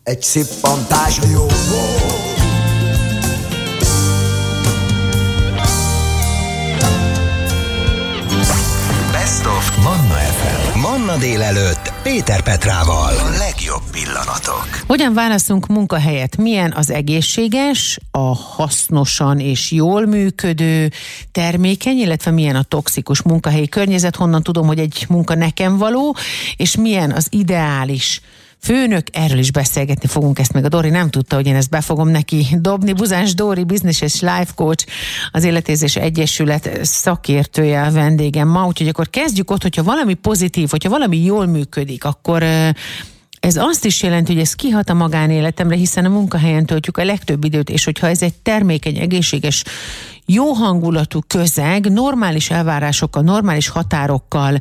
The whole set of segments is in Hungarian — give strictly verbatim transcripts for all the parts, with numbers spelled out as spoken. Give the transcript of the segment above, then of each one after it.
egy szippantás jó volt. Best of Manna ef em. Manna délelőtt Péter Petrával. A legjobb pillanatok. Hogyan választunk munkahelyet? Milyen az egészséges, a hasznosan és jól működő, termékeny, illetve milyen a toxikus munkahelyi környezet? Honnan tudom, hogy egy munka nekem való, és milyen az ideális főnök? Erről is beszélgetni fogunk, ezt még a Dori nem tudta, hogy én ezt be fogom neki dobni. Buzáns Dóri, Business és Life Coach, az Életérzés Egyesület szakértője a vendégem ma, úgyhogy akkor kezdjük ott, hogyha valami pozitív, hogyha valami jól működik, akkor ez azt is jelenti, hogy ez kihat a magánéletemre, hiszen a munkahelyen töltjük a legtöbb időt, és hogyha ez egy termékeny, egészséges, jó hangulatú közeg, normális elvárásokkal, normális határokkal,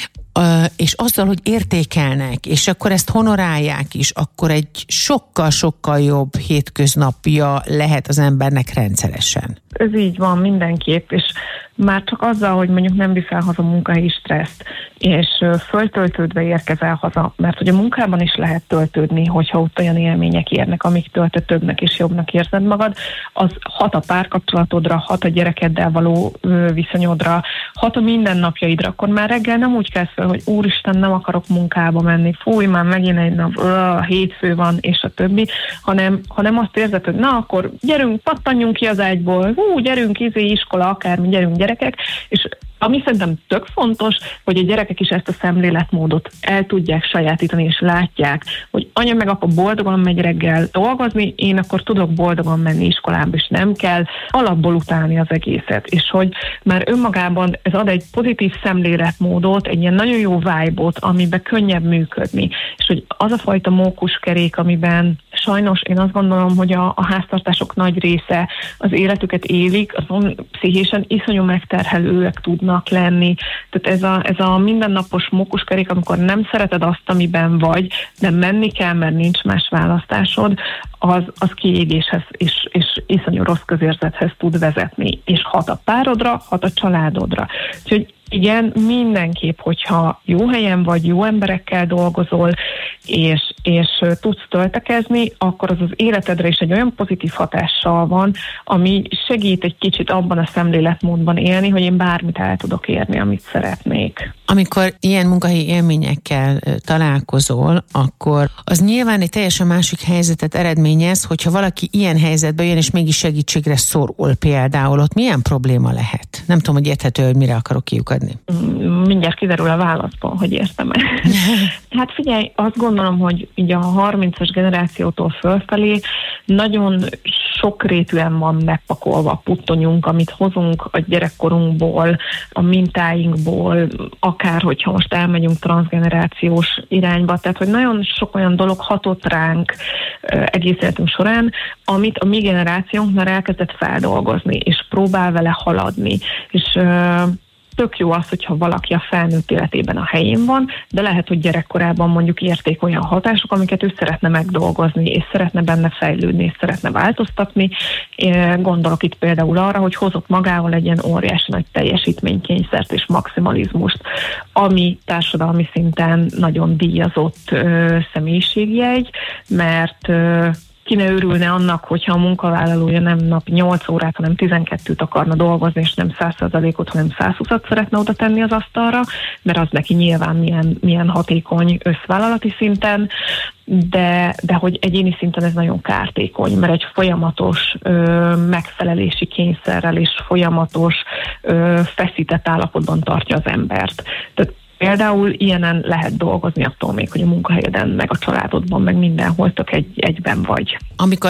és azzal, hogy értékelnek, és akkor ezt honorálják is, akkor egy sokkal-sokkal jobb hétköznapja lehet az embernek rendszeresen. Ez így van mindenképp, és már csak azzal, hogy mondjuk nem viszel haza munkahelyi stresszt, és föltöltődve érkezel haza, mert hogy a munkában is lehet töltődni, hogyha ott olyan élmények érnek, amiktől te többnek és jobbnak érzed magad, az hat a párkapcsolatodra, hat a gyerekeddel való viszonyodra, hat a mindennapjaidra, akkor már reggel nem úgy kezd fel, hogy úristen, nem akarok munkába menni, fúj, már megint egy nap, öh, hétfő van, és a többi, hanem, hanem azt érzed, hogy na, akkor gyerünk, pattanjunk ki az ágyból, hú, gyerünk, izé, iskola, akármi, gyerünk, gyerekek, és ami szerintem tök fontos, hogy a gyerekek is ezt a szemléletmódot el tudják sajátítani, és látják, hogy anya meg apa boldogan megy reggel dolgozni, én akkor tudok boldogan menni iskolába, és nem kell alapból utálni az egészet, és hogy már önmagában ez ad egy pozitív szemléletmódot, egy ilyen nagyon jó vibe-ot, amiben könnyebb működni, és hogy az a fajta mókuskerék, amiben sajnos én azt gondolom, hogy a, a háztartások nagy része az életüket élik, azon pszichésen iszonyú megterhelőek tudnak lenni. Tehát ez a, ez a mindennapos mókuskerék, amikor nem szereted azt, amiben vagy, de menni kell, mert nincs más választásod, az, az kiégéshez és, és iszonyú rossz közérzethez tud vezetni. És hat a párodra, hat a családodra. Úgyhogy igen, mindenképp, hogyha jó helyen vagy, jó emberekkel dolgozol, és, és tudsz töltekezni, akkor az az életedre is egy olyan pozitív hatással van, ami segít egy kicsit abban a szemléletmódban élni, hogy én bármit el tudok érni, amit szeretnék. Amikor ilyen munkahelyi élményekkel találkozol, akkor az nyilván egy teljesen másik helyzetet eredményez, hogyha valaki ilyen helyzetbe jön, és mégis segítségre szorul például, ott milyen probléma lehet? Nem tudom, hogy érthető, hogy mire akarok kiukadni. Mindjárt kiderül a válaszból, hogy értem-e. Hát figyelj, azt gondolom, hogy így a harmincas generációtól fölfelé nagyon sokrétűen van megpakolva a puttonyunk, amit hozunk a gyerekkorunkból, a mintáinkból, akár hogyha most elmegyünk transzgenerációs irányba, tehát hogy nagyon sok olyan dolog hatott ránk egész életünk során, amit a mi generációnk már elkezdett feldolgozni, és próbál vele haladni, és tök jó az, hogyha valaki a felnőtt életében a helyén van, de lehet, hogy gyerekkorában mondjuk érték olyan hatások, amiket ő szeretne megdolgozni, és szeretne benne fejlődni, és szeretne változtatni. Gondolok itt például arra, hogy hozott magával egy ilyen óriási nagy teljesítménykényszert és maximalizmust, ami társadalmi szinten nagyon díjazott ö, személyiségjegy, mert ö, ki ne örülne annak, hogyha a munkavállalója nem nap nyolc órát, hanem tizenkettőt akarna dolgozni, és nem száz százalékot, hanem százhúszat szeretne oda tenni az asztalra, mert az neki nyilván milyen, milyen hatékony összvállalati szinten, de, de hogy egyéni szinten ez nagyon kártékony, mert egy folyamatos ö, megfelelési kényszerrel és folyamatos ö, feszített állapotban tartja az embert. Tehát például ilyenen lehet dolgozni attól még, hogy a munkahelyeden, meg a családodban, meg mindenhol tök egy, egyben vagy. Amikor